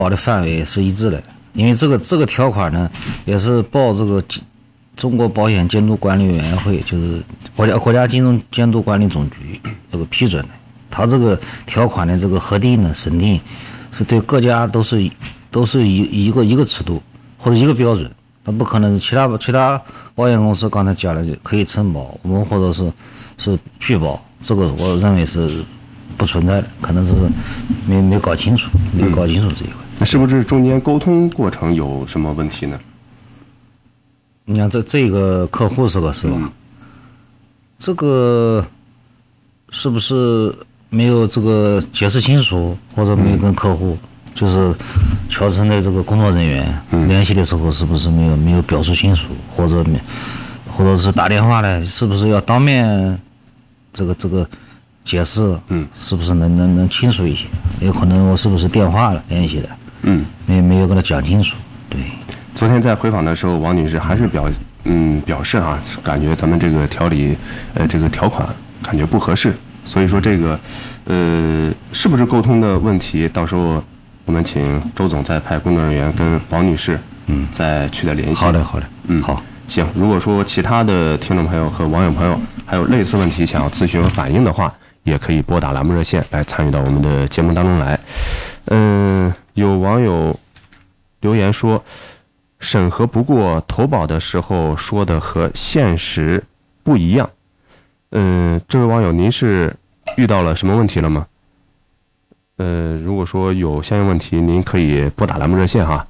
保的范围是一致的，因为这个条款呢，也是报这个中国保险监督管理委员会，就是国家金融监督管理总局这个批准的。它这个条款的这个核定呢审定，是对各家都是一个尺度或者一个标准，它不可能是其他保险公司刚才讲了就可以承保，我们或者是拒保，这个我认为是不存在的，可能是没搞清楚这一块。 那是不是中间沟通过程有什么问题呢？ 你看这个客户是吧？这个是不是没有这个解释清楚，或者没有跟客户就是乔森的这个工作人员联系的时候，是不是没有表述清楚，或者是打电话呢？是不是要当面这个解释？是不是能清楚一些？有可能我是不是电话了联系的？没有跟他讲清楚。对， 昨天在回访的时候，王女士还是表示啊，感觉咱们这个这个条款感觉不合适，所以说这个是不是沟通的问题？到时候我们请周总再派工作人员跟王女士再取得联系。 好的，好。 行，如果说其他的听众朋友和网友朋友还有类似问题想要咨询和反映的话，也可以拨打栏目热线来参与到我们的节目当中来。有网友留言说，审核不过投保的时候说的和现实不一样。这位网友，您是遇到了什么问题了吗？如果说有相应问题，您可以拨打栏目热线哈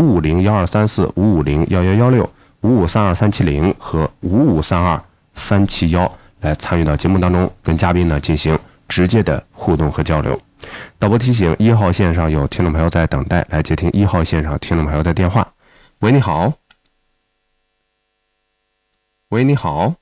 ，550-1234-550-11165532370和5532371来参与到节目当中，跟嘉宾呢进行直接的互动和交流。导播提醒，1号线上有听众朋友在等待，来接听1号线上听众朋友的电话。喂，你好。喂，你好。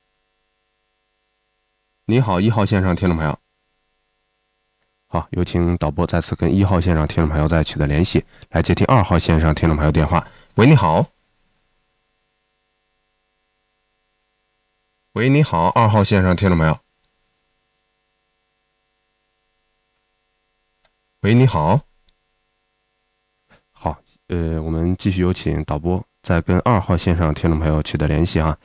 你好，1号线上听众朋友。好，有请导播再次跟1号线上听众朋友再取得联系，来接听2号线上听众朋友电话。喂，你好。喂，你好，2号线上听众朋友。喂，你好。好，我们继续有请导播再跟2号线上听众朋友取得联系啊。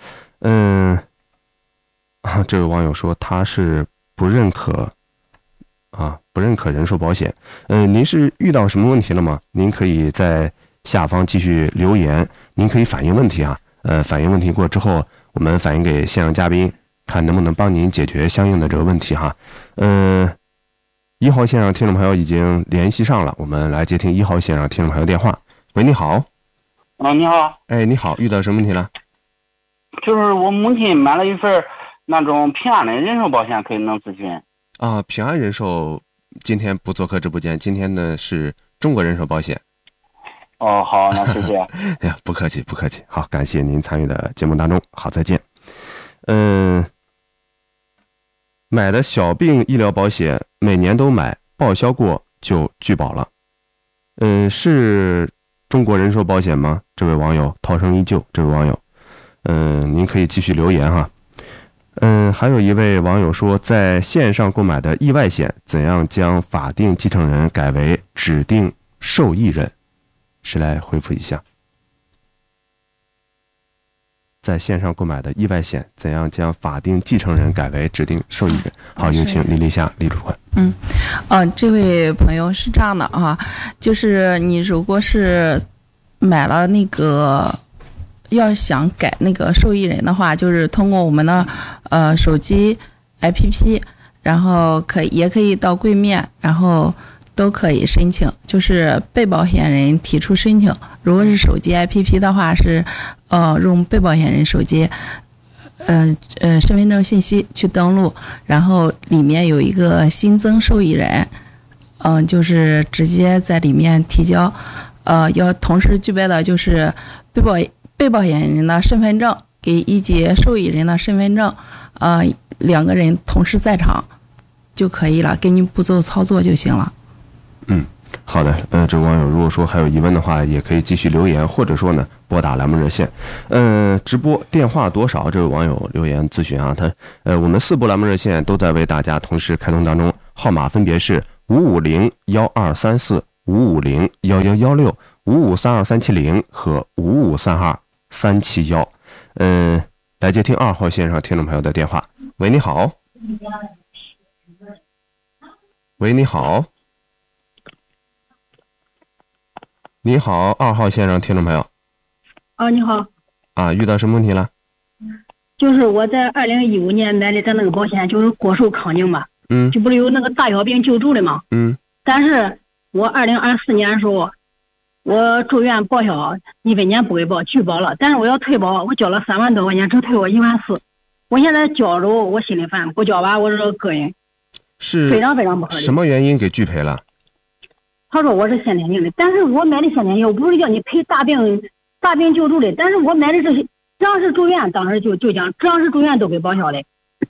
这位网友说他是不认可人寿保险。您是遇到什么问题了吗？您可以在下方继续留言，您可以反映问题啊。反映问题过之后，我们反映给线上嘉宾，看能不能帮您解决相应的这个问题哈。1号线上听众朋友已经联系上了，我们来接听1号线上听众朋友电话。喂，你好。 你好。 你好，遇到什么问题了？ 就是我母亲买了一份那种平安的人寿保险，可以能咨询啊。平安人寿今天不做客直播间，今天呢是中国人寿保险。 好，那谢谢。 哎呀，不客气。好，感谢您参与的节目当中。好，再见。买的小病医疗保险每年都买，报销过就拒保了。是中国人寿保险吗？这位网友，涛声依旧。这位网友，您可以继续留言哈。还有一位网友说，在线上购买的意外险，怎样将法定继承人改为指定受益人？谁来回复一下？在线上购买的意外险，怎样将法定继承人改为指定受益人？好，有请李立夏李主管。 这位朋友是这样的啊，就是你如果是买了那个要想改那个受益人的话，就是通过我们的手机 APP， 然后也可以到柜面，然后都可以申请，就是被保险人提出申请。如果是手机 APP 的话，是用被保险人手机身份证信息去登录，然后里面有一个新增受益人，就是直接在里面提交，要同时具备的就是被保险人的身份证以及受益人的身份证，两个人同时在场就可以了，根据步骤操作就行了。 好的，这位网友如果说还有疑问的话，也可以继续留言，或者说呢拨打栏目热线。直播电话多少？这位网友留言咨询啊，我们4部栏目热线都在为大家同时开通当中，号码分别是550-1234 5501116、5532-370和5532-371。来接听2号线上听众朋友的电话。喂，你好。喂，你好。你好，2号线上听众朋友。 你好。 遇到什么问题了？ 就是我在2015年买的咱那个保险，就是国寿康宁嘛。就不是有那个大小病救助的嘛。但是我2024年的时候，我住院报销100年不给报，拒保了。但是我要退保，我交了3万多块钱，只退我14000。我现在交着，我心里烦；不交吧，我是个人， 是非常非常不合理。 什么原因给拒赔了？ 他说我是先天性的，但是我买的先天性不是叫你赔大病救助的，但是我买的这些，只要是住院，当时就讲，只要是住院都给报销的。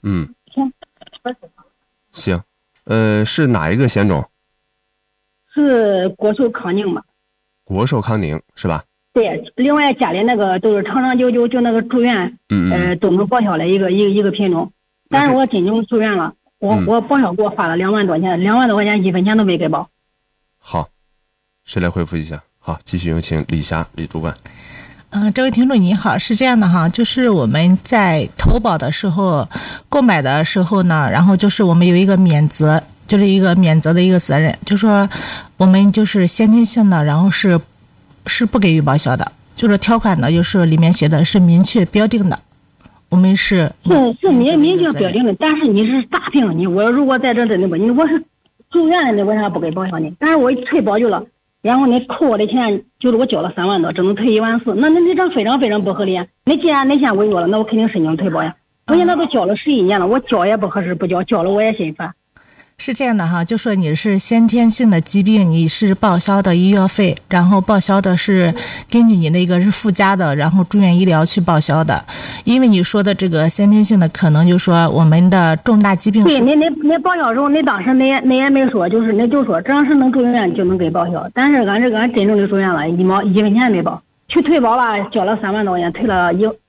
行，是哪一个险种？ 是国寿康宁嘛？ 国寿康宁是吧？ 对，另外家里那个都是长长久久，就那个住院，都能报销的一个品种。但是我真正住院了，我报销给我花了2万多钱，2万多块钱1分钱都没给报。 好，谁来回复一下？好，继续有请李霞李主管。 这位听众你好，是这样的哈，就是我们在投保的时候、购买的时候呢，然后就是我们有一个免责，就是一个免责的一个责任，就说我们就是先天性的，然后是不给予报销的，就是条款呢，就是里面写的是明确标定的，我们是明确标定的，但是你是大病，我如果在这那个，我是住院的，你为啥不给报销呢？但是我一退保就了。然后你扣我的钱，就是我交了3万多，只能退14000，那这非常非常不合理。你既然你先违约了，那我肯定申请退保呀。我现在都交了11年了，我交也不合适，不交了我也心烦。 是这样的哈，就说你是先天性的疾病，你是报销的医药费，然后报销的是根据你那个是附加的，然后住院医疗去报销的。因为你说的这个先天性的，可能就说我们的重大疾病是。 对，你报销时候，你当时你也没说，就是你就说只要是能住院就能给报销。但是俺真正的住院了，1分钱也没报，去退保了，交了3万多块钱，退了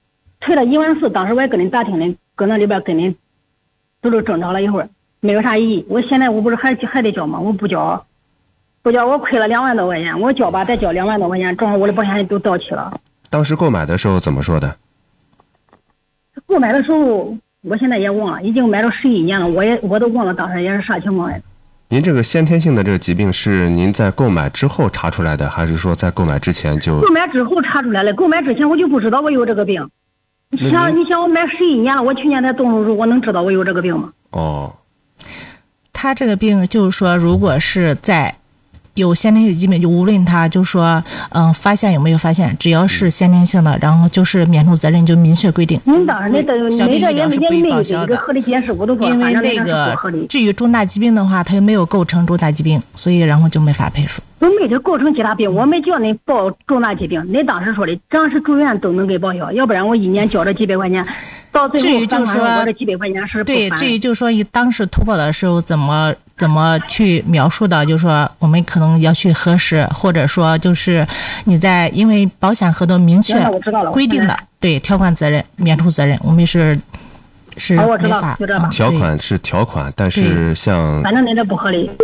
14000。当时我也跟你打听的，搁那里边跟你都是争吵了一会儿。没有啥意义，我现在我不是还得交吗？我不交，我亏了2万多块钱，我交吧再交2万多块钱，正好我的保险都到期了。 当时购买的时候怎么说的？ 购买的时候，我现在也忘了，已经买了11年了，我都忘了当时也是啥情况了。 您这个先天性的这个疾病是您在购买之后查出来的，还是说在购买之前就？ 购买之后查出来了，购买之前我就不知道我有这个病。你想我买11年了，我去年才动手术，我能知道我有这个病吗？ 他这个病就是说，如果是在有先天性疾病，就无论他就说发现有没有发现，只要是先天性的，然后就是免除责任就明确规定。 当然小病医疗是不予报销的，因为那个至于重大疾病的话，它又没有构成重大疾病，所以然后就没法赔付。 我没这构成其他病，我没叫你报重大疾病，你当时说的只要是住院都能给报销，要不然我1年交这几百块钱。到最后， 至于就是说， 我这几百块钱是对，至于就是说，你当时投保的时候怎么去描述的，就是说我们可能要去核实，或者说就是你在因为保险合同明确规定的，对条款责任、免除责任，我们是没法。 条款是条款，但是像反正你这不合理。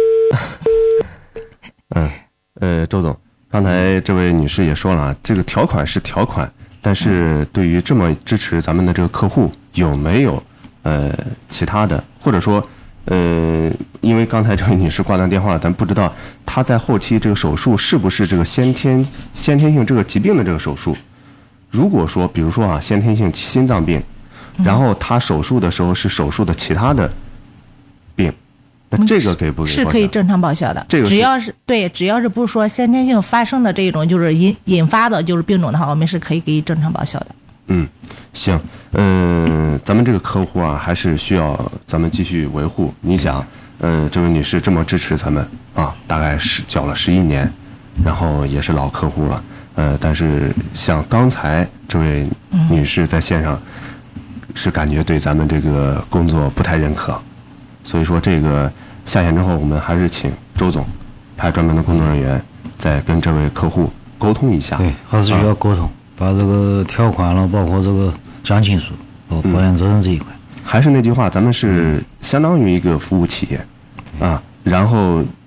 周总，刚才这位女士也说了啊，这个条款是条款。但是对于这么支持咱们的这个客户，有没有其他的，或者说因为刚才这位女士挂断电话，咱不知道她在后期这个手术是不是这个先天性这个疾病的这个手术。如果说比如说先天性心脏病，然后她手术的时候是手术的其他的病，那这个给不给是可以正常报销的。 这个只要是不是说先天性发生的这种就是引发的就是病种的话，我们是可以给予正常报销的。 行，咱们这个客户还是需要咱们继续维护。你想，这位女士这么支持咱们大概是交了11年，然后也是老客户了，但是像刚才这位女士在线上是感觉对咱们这个工作不太认可。所以说这个下线之后，我们还是请周总派专门的工作人员再跟这位客户沟通一下。 对，还是需要沟通，把这个条款了，包括这个讲清楚，保险责任这一块。 还是那句话，咱们是相当于一个服务企业然后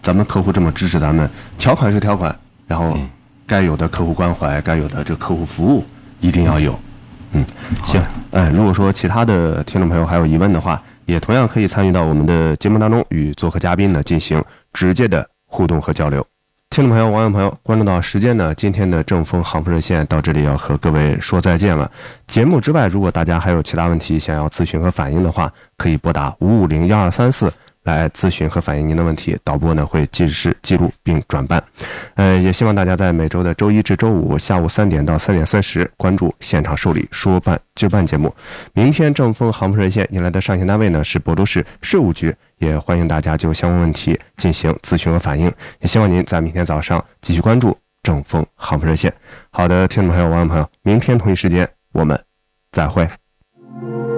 咱们客户这么支持咱们，条款是条款，然后该有的客户关怀，该有的这客户服务一定要有。行，如果说其他的听众朋友还有疑问的话，也同样可以参与到我们的节目当中，与做客嘉宾呢进行直接的互动和交流。听众朋友、网友朋友，关注到时间呢，今天的正风航风热线到这里要和各位说再见了。节目之外，如果大家还有其他问题想要咨询和反映的话，可以拨打5501234来咨询和反映您的问题，导播呢会及时记录并转办。也希望大家在每周的周一至周五下午3点到3点30关注现场受理说办就办节目。明天正风航风热线迎来的上线单位呢是亳州市税务局，也欢迎大家就相关问题进行咨询和反映。也希望您在明天早上继续关注正风航风热线。好的，听众朋友、网友朋友，明天同一时间我们再会。